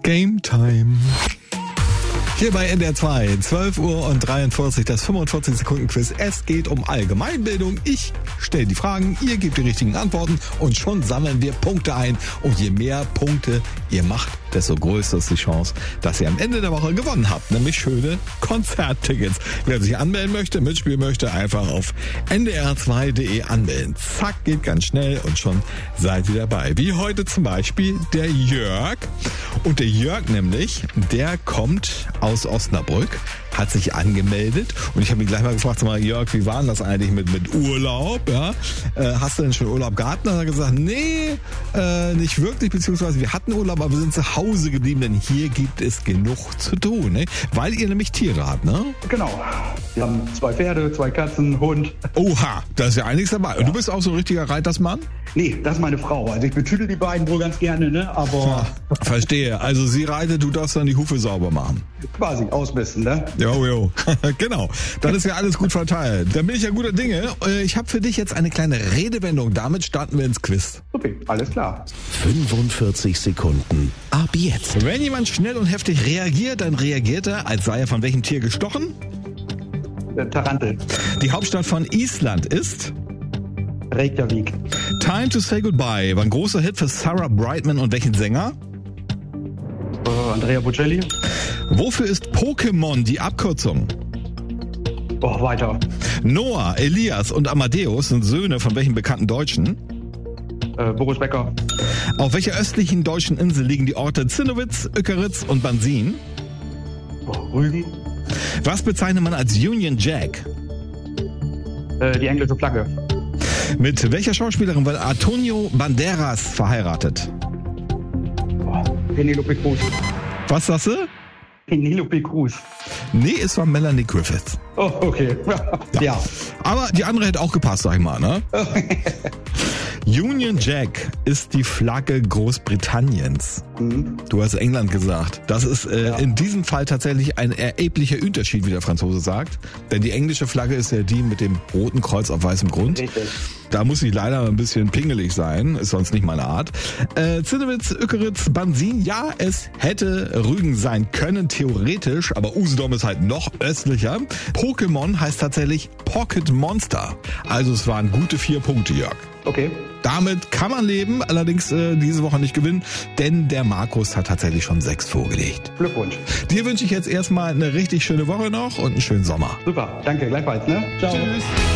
Game Time. Hier bei NDR 2, 12 Uhr und 43, das 45-Sekunden-Quiz. Es geht um Allgemeinbildung. Ich stelle die Fragen, ihr gebt die richtigen Antworten und schon sammeln wir Punkte ein. Und je mehr Punkte ihr macht, desto größer ist die Chance, dass ihr am Ende der Woche gewonnen habt. Nämlich schöne Konzerttickets. Wer sich anmelden möchte, mitspielen möchte, einfach auf ndr2.de anmelden. Zack, geht ganz schnell und schon seid ihr dabei. Wie heute zum Beispiel der Jörg. Und der Jörg nämlich, der kommt aus Osnabrück, hat sich angemeldet und ich habe ihn gleich mal gefragt, sag mal, Jörg, wie war denn das eigentlich mit Urlaub? Ja? Hast du denn schon Urlaub gehabt? Dann hat er gesagt, nee, nicht wirklich, beziehungsweise wir hatten Urlaub, aber wir sind zu Hause geblieben, denn hier gibt es genug zu tun, ne? Weil ihr nämlich Tiere habt, ne? Genau. Wir haben 2 Pferde, 2 Katzen, Hund. Oha, da ist ja einiges dabei. Und du bist auch so ein richtiger Reitersmann? Nee, das ist meine Frau. Also ich betüdel die beiden wohl ganz gerne, ne? Aber... Verstehe. Also sie reitet, du darfst dann die Hufe sauber machen. Quasi ausmessen, ne? Jo. Genau. Dann ist ja alles gut verteilt. Dann bin ich ja guter Dinge. Ich habe für dich jetzt eine kleine Redewendung. Damit starten wir ins Quiz. Okay, alles klar. 45 Sekunden. Ab jetzt. Wenn jemand schnell und heftig reagiert, dann reagiert er, als sei er von welchem Tier gestochen? Tarantel. Die Hauptstadt von Island ist? Reykjavik. Time to Say Goodbye war ein großer Hit für Sarah Brightman und welchen Sänger? Andrea Bocelli. Wofür ist Pokémon die Abkürzung? Weiter. Noah, Elias und Amadeus sind Söhne von welchen bekannten Deutschen? Boris Becker. Auf welcher östlichen deutschen Insel liegen die Orte Zinnowitz, Uekeritz und Bansin? Rügen. Was bezeichnet man als Union Jack? Die englische Flagge. Mit welcher Schauspielerin war Antonio Banderas verheiratet? Penelope Cruz. Was sagst du? Penelope Cruz. Nee, es war Melanie Griffith. Oh, okay. Ja. Aber die andere hätte auch gepasst, sag ich mal, ne? Union Jack ist die Flagge Großbritanniens. Du hast England gesagt. Das ist in diesem Fall tatsächlich ein erheblicher Unterschied, wie der Franzose sagt. Denn die englische Flagge ist ja die mit dem roten Kreuz auf weißem Grund. Richtig. Da muss ich leider ein bisschen pingelig sein, ist sonst nicht meine Art. Zinnowitz, Uekeritz, Bansin, ja, es hätte Rügen sein können, theoretisch, aber Usedom ist halt noch östlicher. Pokémon heißt tatsächlich Pocket Monster. Also es waren gute 4 Punkte, Jörg. Okay. Damit kann man leben, allerdings diese Woche nicht gewinnen, denn der Markus hat tatsächlich schon 6 vorgelegt. Glückwunsch. Dir wünsche ich jetzt erstmal eine richtig schöne Woche noch und einen schönen Sommer. Super. Danke. Gleichfalls, ne? Ciao. Tschüss.